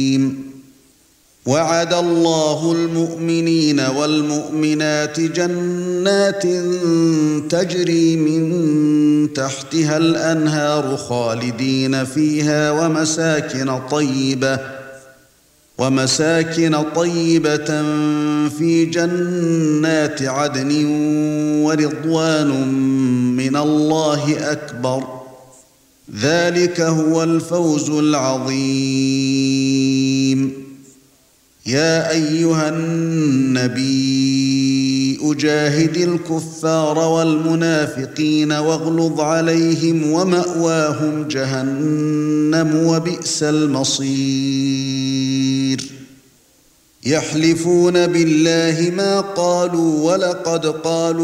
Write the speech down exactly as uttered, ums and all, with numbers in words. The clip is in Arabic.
وعد الله المؤمنين والمؤمنات جنات تجري من تحتها الأنهار خالدين فيها ومساكن طيبة ومساكن طيبة في جنات عدن ورضوان من الله أكبر ذلك هو الفوز العظيم. يا أيها النبي أجاهد الكفار والمنافقين واغلظ عليهم ومأواهم جهنم وبئس المصير. يحلفون بالله ما قالوا ولقد قالوا